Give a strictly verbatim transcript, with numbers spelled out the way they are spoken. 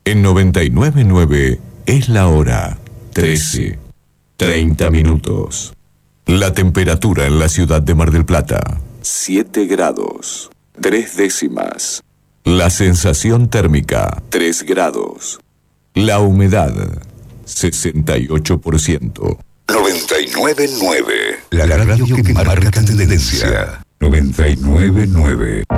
En noventa y nueve punto nueve es la hora trece, treinta minutos. La temperatura en la ciudad de Mar del Plata, siete grados, tres décimas. La sensación térmica, tres grados. La humedad, sesenta y ocho por ciento. noventa y nueve punto nueve. La radio que marca tendencia. noventa y nueve punto nueve.